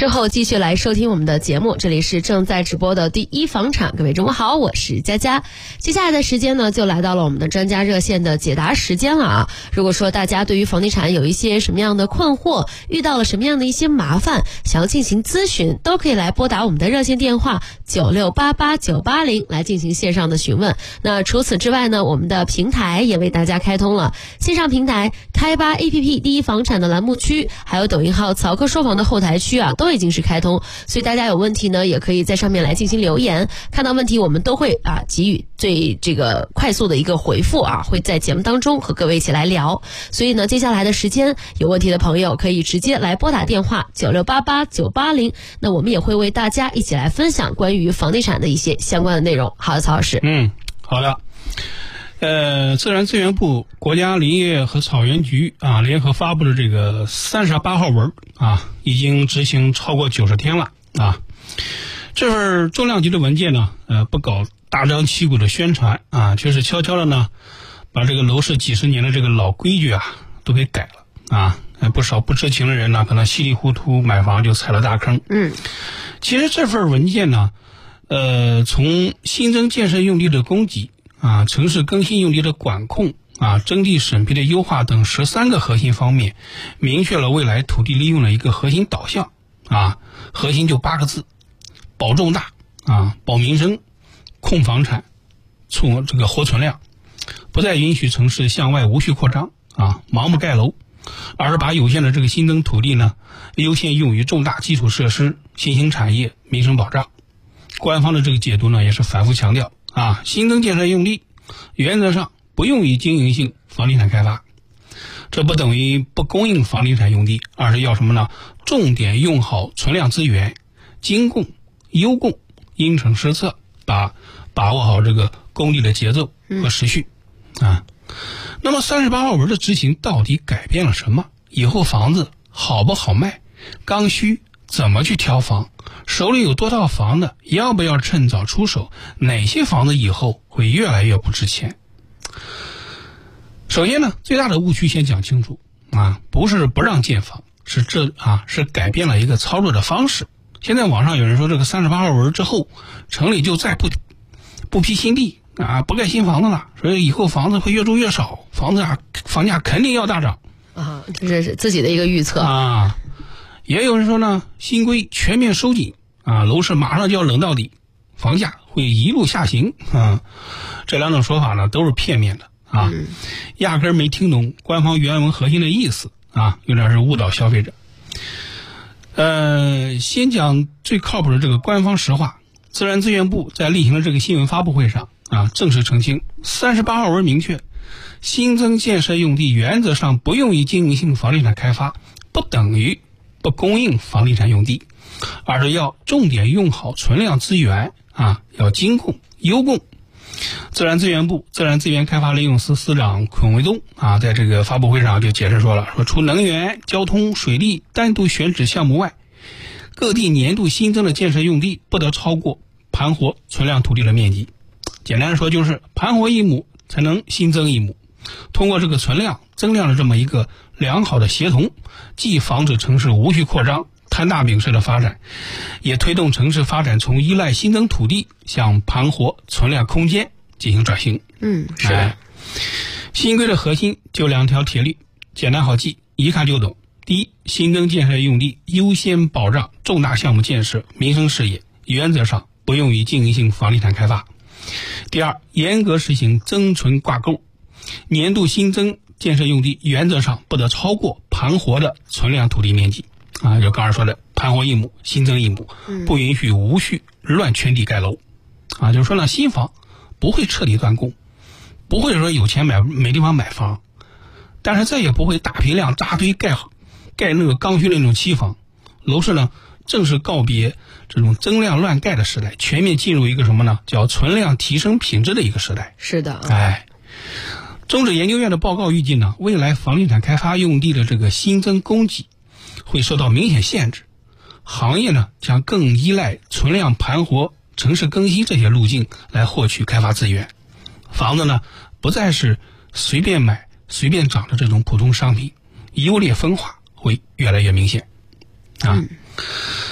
之后继续来收听我们的节目，这里是正在直播的第一房产，各位中午好，我是佳佳。接下来的时间呢，就来到了我们的专家热线的解答时间了啊。如果说大家对于房地产有一些什么样的困惑，遇到了什么样的一些麻烦，想要进行咨询，都可以来拨打我们的热线电话9688-980来进行线上的询问。那除此之外呢，我们的平台也为大家开通了线上平台开吧 APP 第一房产的栏目区，还有抖音号曹科说房的后台区啊，都已经是开通，所以大家有问题呢，也可以在上面来进行留言，看到问题我们都会给予最快速的一个回复啊，会在节目当中和各位一起来聊。所以呢，接下来的时间有问题的朋友可以直接来拨打电话9688-980，那我们也会为大家一起来分享关于房地产的一些相关的内容。好的，曹老师。 好的。自然资源部、国家林业和草原局联合发布的这个38号文已经执行超过90天了啊。这份重量级的文件呢，不搞大张旗鼓的宣传却是悄悄的呢，把这个楼市几十年的这个老规矩都给改了不少不知情的人呢，可能稀里糊涂买房就踩了大坑。其实这份文件呢，从新增建设用地的供给城市更新用地的管控征地审批的优化等13个核心方面，明确了未来土地利用的一个核心导向核心就8个字：保重大保民生，控房产，促这个活存量，不再允许城市向外无序扩张盲目盖楼，而是把有限的这个新增土地呢，优先用于重大基础设施、新兴产业、民生保障。官方的这个解读呢，也是反复强调新增建设用地原则上不用于经营性房地产开发，这不等于不供应房地产用地，而是要什么呢？重点用好存量资源，精供优供，因城施策，把握好这个供地的节奏和时序那么38号文的执行到底改变了什么？以后房子好不好卖？刚需怎么去挑房？手里有多套房的要不要趁早出手？哪些房子以后会越来越不值钱？首先呢，最大的误区先讲清楚不是不让建房，是改变了一个操作的方式。现在网上有人说这个38号文之后，城里就再不批新地不盖新房子了，所以以后房子会越住越少，房价肯定要大涨这是自己的一个预测也有人说呢，新规全面收紧楼市马上就要冷到底，房价会一路下行这两种说法呢都是片面的压根没听懂官方原文核心的意思有点是误导消费者。先讲最靠谱的这个官方实话，自然资源部在例行的这个新闻发布会上正式澄清，38号文明确，新增建设用地原则上不用于经营性房地产开发，不等于不供应房地产用地，而是要重点用好存量资源要精供优供。自然资源部自然资源开发利用司司长孔维东在这个发布会上就解释说除能源、交通、水利单独选址项目外，各地年度新增的建设用地不得超过盘活存量土地的面积。简单的说就是盘活1亩才能新增1亩，通过这个存量增量的这么一个良好的协同，既防止城市无序扩张摊大饼式的发展，也推动城市发展从依赖新增土地向盘活存量空间进行转型。 是的。 新规的核心就2条铁律，简单好记，一看就懂。第一，新增建设用地优先保障重大项目建设、民生事业，原则上不用于经营性房地产开发。第二，严格实行增存挂钩，年度新增建设用地原则上不得超过盘活的存量土地面积就刚才说的盘活1亩新增1亩，不允许无序乱圈地盖楼就是说呢，新房不会彻底断供，不会说有钱没地方买房，但是再也不会大批量扎堆盖那个刚需的那种期房。楼市呢正是告别这种增量乱盖的时代，全面进入一个什么呢？叫存量提升品质的一个时代。 是的。 中指研究院的报告预计呢，未来房地产开发用地的这个新增供给会受到明显限制，行业呢将更依赖存量盘活、城市更新这些路径来获取开发资源。房子呢不再是随便买随便涨的这种普通商品，优劣分化会越来越明显